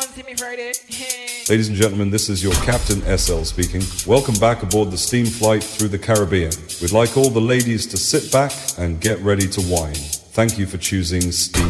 see me Friday. Ladies and gentlemen, this is your Captain SL speaking. Welcome back aboard the steam flight through the Caribbean. We'd like all the ladies to sit back and get ready to wine. Thank you for choosing Steam